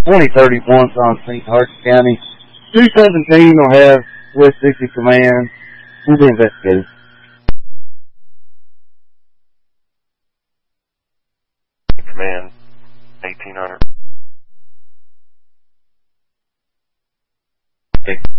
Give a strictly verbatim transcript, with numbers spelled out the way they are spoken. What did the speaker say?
twenty thirty-one on Saint Hart County. two seventeen will have West Dixie Command. We'll be investigating. Command, eighteen hundred. Okay.